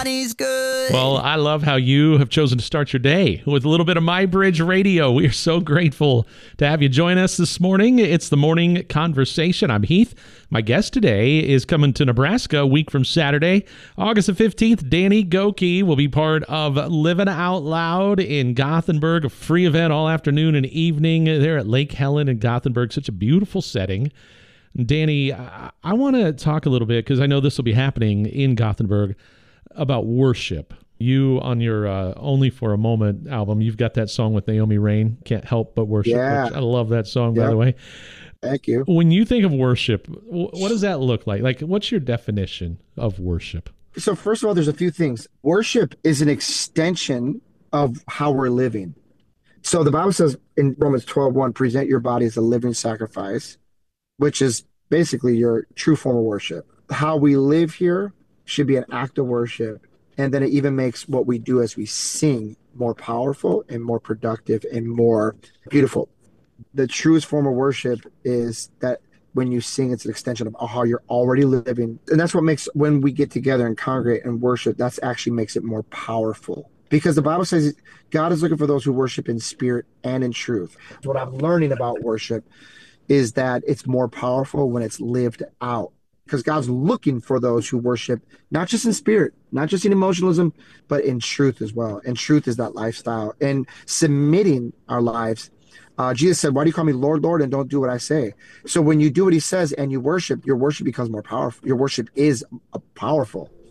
God is good. Well, I love how you have chosen to start your day with a little bit of My Bridge Radio. We are so grateful to have you join us this morning. It's the Morning Conversation. I'm Heath. My guest today is coming to Nebraska a week from Saturday, August the 15th. Danny Gokey will be part of Living Out Loud in Gothenburg, a free event all afternoon and evening there at Lake Helen in Gothenburg. Such a beautiful setting. Danny, I want to talk a little bit, because I know this will be happening in Gothenburg, about worship. You, on your Only for a Moment album, you've got that song with Naomi Rain, Can't Help But Worship. Yeah. Which I love that song, by the way. Thank you. When you think of worship, what does that look like? Like, what's your definition of worship? So first of all, there's a few things. Worship is an extension of how we're living. So the Bible says in Romans 12:1, present your body as a living sacrifice, which is basically your true form of worship. How we live here should be an act of worship. And then it even makes what we do as we sing more powerful and more productive and more beautiful. The truest form of worship is that when you sing, it's an extension of how you're already living. And that's what makes, when we get together and congregate and worship, that's actually makes it more powerful. Because the Bible says God is looking for those who worship in spirit and in truth. What I'm learning about worship is that it's more powerful when it's lived out. Because God's looking for those who worship, not just in spirit, not just in emotionalism, but in truth as well. And truth is that lifestyle. And submitting our lives. Jesus said, why do you call me Lord, Lord, and don't do what I say? So when you do what he says and you worship, your worship becomes more powerful. Your worship is powerful.